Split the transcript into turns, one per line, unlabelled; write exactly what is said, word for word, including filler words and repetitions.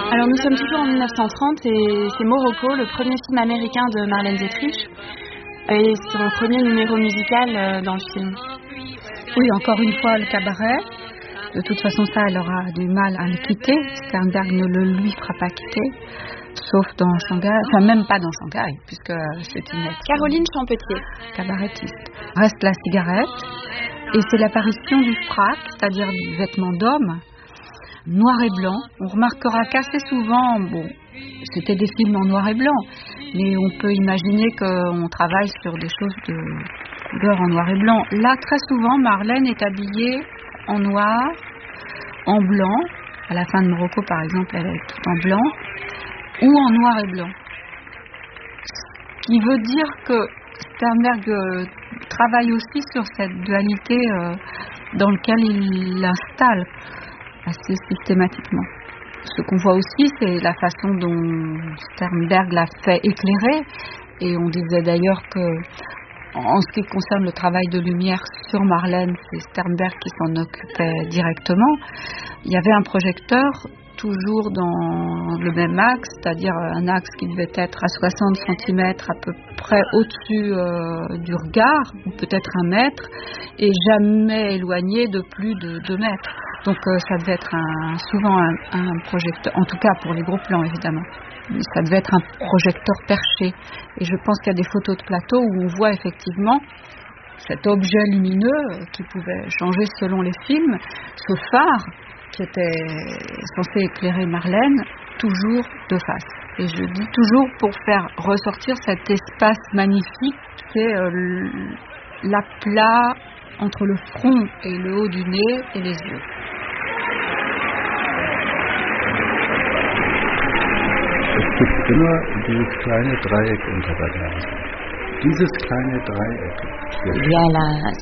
Alors nous sommes toujours en mille neuf cent trente et c'est Morocco, le premier film américain de Marlène Dietrich. Et c'est le premier numéro musical euh, dans le film.
Oui, encore une fois, le cabaret. De toute façon, ça, elle aura du mal à le quitter. Sternberg ne le lui fera pas quitter, sauf dans Shanghai, enfin même pas dans Shanghai, puisque c'est une ex-
Caroline Champetier.
cabarettiste. Reste la cigarette, et c'est l'apparition du frac, c'est-à-dire du vêtement d'homme, noir et blanc. On remarquera qu'assez souvent, bon, c'était des films en noir et blanc, mais on peut imaginer qu'on travaille sur des choses de couleur en noir et blanc. Là, très souvent, Marlène est habillée en noir, en blanc. À la fin de Morocco, par exemple, elle est toute en blanc, ou en noir et blanc. Ce qui veut dire que Sternberg euh, travaille aussi sur cette dualité euh, dans laquelle il l'installe assez systématiquement. Ce qu'on voit aussi, c'est la façon dont Sternberg l'a fait éclairer. Et on disait d'ailleurs que, en ce qui concerne le travail de lumière sur Marlène, c'est Sternberg qui s'en occupait directement. Il y avait un projecteur toujours dans le même axe, c'est-à-dire un axe qui devait être à soixante centimètres à peu près au-dessus euh, du regard, ou peut-être un mètre, et jamais éloigné de plus de deux mètres. Donc euh, ça devait être un, souvent un, un projecteur, en tout cas pour les gros plans évidemment, ça devait être un projecteur perché. Et je pense qu'il y a des photos de plateau où on voit effectivement cet objet lumineux qui pouvait changer selon les films, ce phare qui était censé éclairer Marlène, toujours de face. Et je dis toujours pour faire ressortir cet espace magnifique qu'est euh, l'aplat entre le front et le haut du nez et les yeux.
Es gibt immer dieses kleine Dreieck unter der Nase. Dieses kleine Dreieck.
Il y a la